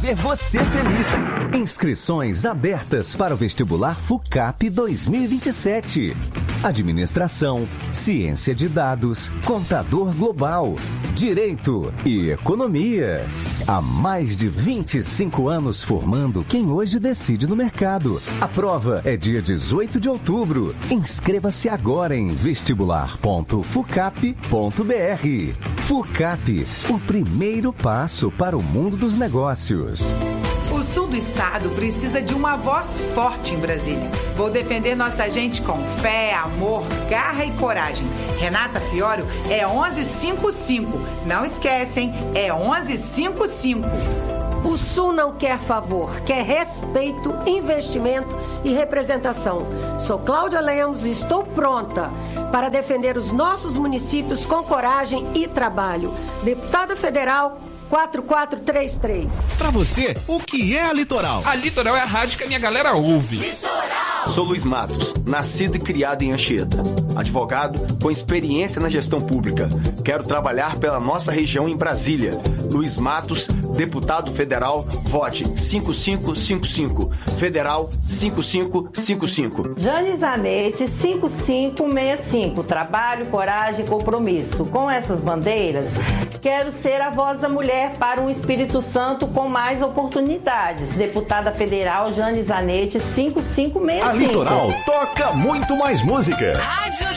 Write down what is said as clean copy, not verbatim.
ver você feliz. Inscrições abertas para o vestibular FUCAP 2027. Administração, Ciência de Dados, Contador Global, Direito e Economia. Há mais de 25 anos formando quem hoje decide no mercado. A prova é dia 18 de outubro. Inscreva-se agora em vestibular.fucap.br. FUCAP, o primeiro passo para o mundo dos negócios. O sul do estado precisa de uma voz forte em Brasília. Vou defender nossa gente com fé, amor, garra e coragem. Renata Fiório é 1155. Não esquecem, é 1155. O Sul não quer favor, quer respeito, investimento e representação. Sou Cláudia Lemos e estou pronta para defender os nossos municípios com coragem e trabalho. Deputada Federal 4433. Pra você, o que é a Litoral? A Litoral é a rádio que a minha galera ouve. Litoral! Sou Luiz Matos, nascido e criado em Anchieta. Advogado com experiência na gestão pública. Quero trabalhar pela nossa região em Brasília. Luiz Matos, deputado federal, vote 5555. Federal 5555. Jane Zanetti 5565. Trabalho, coragem e compromisso. Com essas bandeiras, quero ser a voz da mulher para um Espírito Santo com mais oportunidades. Deputada federal Jane Zanetti 5565. A Litoral toca muito mais música. Rádio